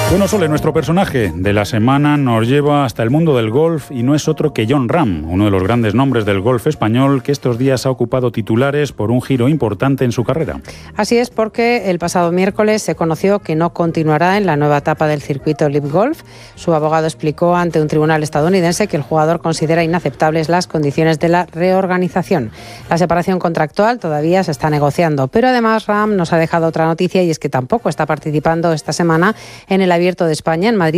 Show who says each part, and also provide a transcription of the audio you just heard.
Speaker 1: Bueno, Sole, nuestro personaje de la semana nos lleva hasta el mundo del golf y no es otro que Jon Rahm, uno de los grandes nombres del golf español que estos días ha ocupado titulares por un giro importante en su carrera.
Speaker 2: Así es, porque el pasado miércoles se conoció que no continuará en la nueva etapa del circuito LIV Golf. Su abogado explicó ante un tribunal estadounidense que el jugador considera inaceptables las condiciones de la reorganización. La separación contractual todavía se está negociando, pero además Rahm nos ha dejado otra noticia y es que tampoco está participando esta semana en el Abierto de España en Madrid,